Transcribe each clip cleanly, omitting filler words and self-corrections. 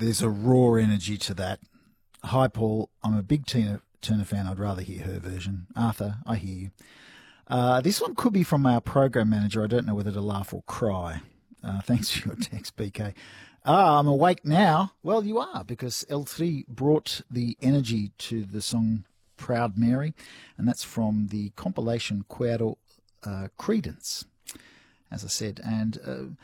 There's a raw energy to that. Hi, Paul. I'm a big Tina Turner fan. I'd rather hear her version. Arthur, I hear you. This one could be from our program manager. I don't know whether to laugh or cry. Thanks for your text, BK. I'm awake now. Well, you are, because L3 brought the energy to the song Proud Mary, and that's from the compilation Cuero Credence, as I said, and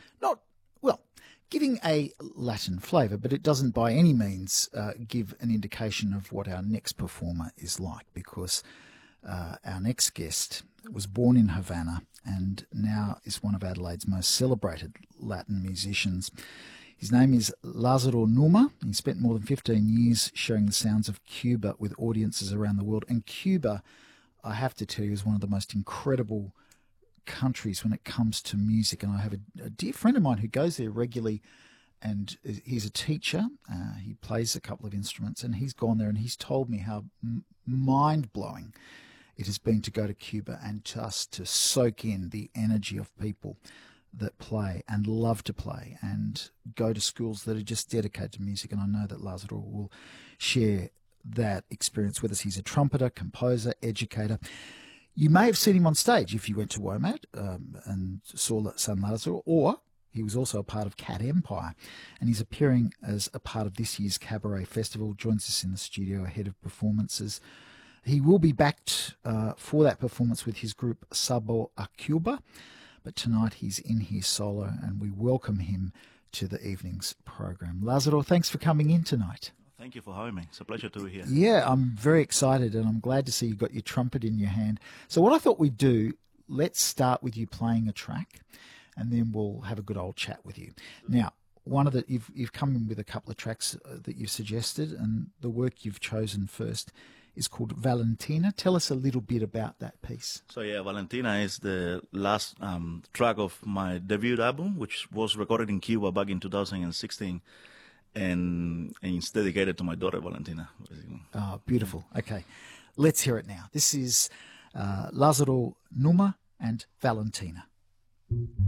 giving a Latin flavour, but it doesn't by any means give an indication of what our next performer is like, because our next guest was born in Havana and now is one of Adelaide's most celebrated Latin musicians. His name is Lazaro Numa. He spent more than 15 years sharing the sounds of Cuba with audiences around the world. And Cuba, I have to tell you, is one of the most incredible countries when it comes to music. And I have a dear friend of mine who goes there regularly, and he's a teacher. He plays a couple of instruments, and he's gone there and he's told me how mind-blowing it has been to go to Cuba and just to soak in the energy of people that play and love to play and go to schools that are just dedicated to music. And I know that Lazaro will share that experience with us. He's a trumpeter, composer, educator. You may have seen him on stage if you went to WOMAD and saw San Lazaro, or he was also a part of Cat Empire, and he's appearing as a part of this year's Cabaret Festival, joins us in the studio ahead of performances. He will be backed for that performance with his group Sabo a Cuba, but tonight he's in here solo, and we welcome him to the evening's program. Lazaro, thanks for coming in tonight. Thank you for having me. It's a pleasure to be here. Yeah, I'm very excited, and I'm glad to see you got your trumpet in your hand. So what I thought we'd do, let's start with you playing a track, and then we'll have a good old chat with you. Now, you've come in with a couple of tracks that you've suggested, and the work you've chosen first is called Valentina. Tell us a little bit about that piece. So Valentina is the last track of my debut album, which was recorded in Cuba back in 2016, and it's dedicated to my daughter, Valentina. Oh, beautiful. Okay, let's hear it now. This is Lazaro Numa and Valentina.